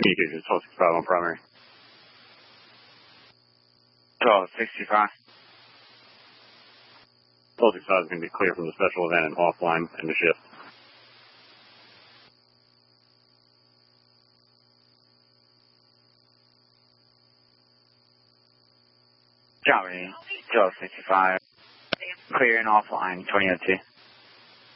Communications 1265 on primary. 1265. 1265 is going to be clear from the special event and offline and the shift. Johnny, 1265. Clear and offline, 2002.